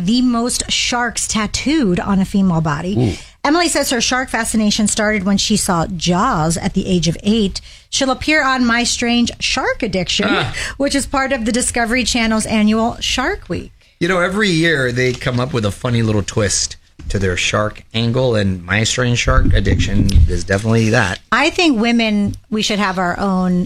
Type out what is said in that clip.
the most sharks tattooed on a female body. Ooh. Emily says her shark fascination started when she saw Jaws at the age of 8. She'll appear on My Strange Shark Addiction, which is part of the Discovery Channel's annual Shark Week. You know, every year they come up with a funny little twist to their shark angle, and My Strange Shark Addiction is definitely that. I think women, we should have our own